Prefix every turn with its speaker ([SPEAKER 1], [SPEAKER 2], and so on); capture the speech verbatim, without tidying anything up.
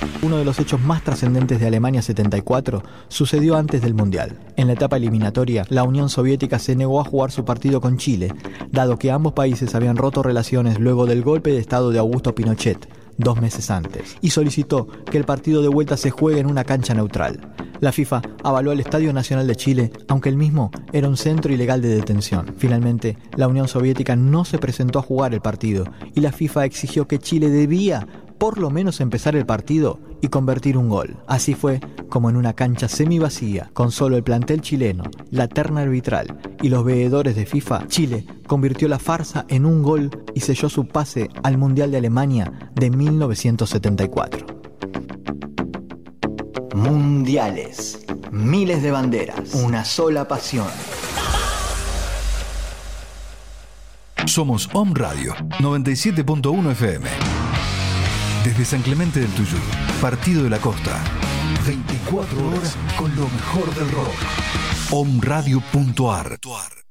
[SPEAKER 1] Uno de los hechos más trascendentes de Alemania setenta y cuatro sucedió antes del Mundial. En la etapa eliminatoria, la Unión Soviética se negó a jugar su partido con Chile, dado que ambos países habían roto relaciones luego del golpe de estado de Augusto Pinochet, dos meses antes, y solicitó que el partido de vuelta se juegue en una cancha neutral. La FIFA avaló al Estadio Nacional de Chile, aunque el mismo era un centro ilegal de detención. Finalmente, la Unión Soviética no se presentó a jugar el partido y la FIFA exigió que Chile debía por lo menos empezar el partido y convertir un gol. Así fue como en una cancha semivacía, con solo el plantel chileno, la terna arbitral y los veedores de FIFA, Chile convirtió la farsa en un gol y selló su pase al Mundial de Alemania de mil novecientos setenta y cuatro. Mundiales. Miles de banderas. Una sola pasión.
[SPEAKER 2] Somos Om Radio noventa y siete punto uno F M. Desde San Clemente del Tuyú, Partido de la Costa. veinticuatro horas con lo mejor del rock. om radio punto a r